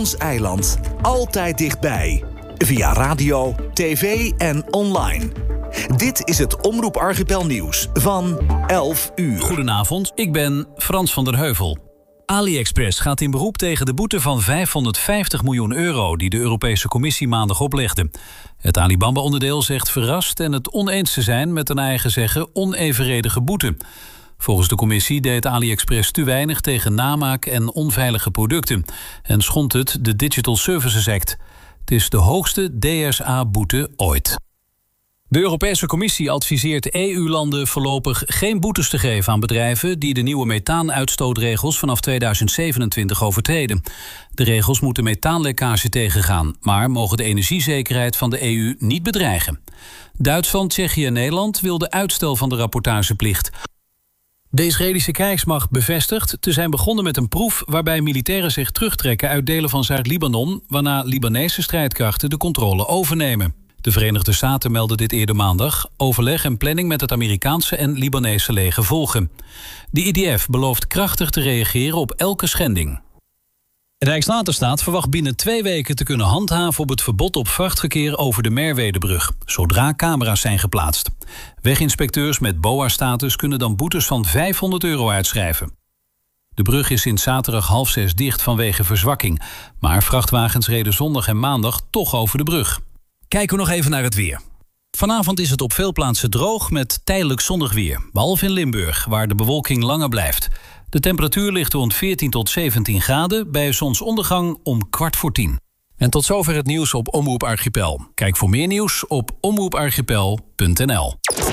Ons eiland. Altijd dichtbij. Via radio, tv en online. Dit is het Omroep Archipel nieuws van 11 uur. Goedenavond, ik ben Frans van der Heuvel. AliExpress gaat in beroep tegen de boete van 550 miljoen euro... die de Europese Commissie maandag oplegde. Het Alibaba-onderdeel zegt verrast en het oneens te zijn... met een eigen zeggen onevenredige boete. Volgens de commissie deed AliExpress te weinig tegen namaak en onveilige producten... en schond het de Digital Services Act. Het is de hoogste DSA-boete ooit. De Europese Commissie adviseert EU-landen voorlopig geen boetes te geven aan bedrijven die de nieuwe methaanuitstootregels vanaf 2027 overtreden. De regels moeten methaanlekkage tegengaan, maar mogen de energiezekerheid van de EU niet bedreigen. Duitsland, Tsjechië en Nederland wilden uitstel van de rapportageplicht. De Israëlische krijgsmacht bevestigt te zijn begonnen met een proef waarbij militairen zich terugtrekken uit delen van Zuid-Libanon, waarna Libanese strijdkrachten de controle overnemen. De Verenigde Staten melden dit eerder maandag. Overleg en planning met het Amerikaanse en Libanese leger volgen. De IDF belooft krachtig te reageren op elke schending. Rijkswaterstaat verwacht binnen 2 weken te kunnen handhaven op het verbod op vrachtverkeer over de Merwedebrug, zodra camera's zijn geplaatst. Weginspecteurs met BOA-status kunnen dan boetes van €500 uitschrijven. De brug is sinds zaterdag 5:30 dicht vanwege verzwakking, maar vrachtwagens reden zondag en maandag toch over de brug. Kijken we nog even naar het weer. Vanavond is het op veel plaatsen droog met tijdelijk zonnig weer, behalve in Limburg, waar de bewolking langer blijft. De temperatuur ligt rond 14 tot 17 graden, bij zonsondergang om 9:15. En tot zover het nieuws op Omroep Archipel. Kijk voor meer nieuws op omroeparchipel.nl.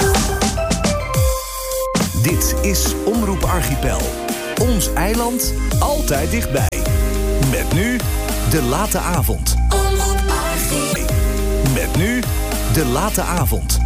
Dit is Omroep Archipel. Ons eiland, altijd dichtbij. Met nu de late avond. Met nu de late avond.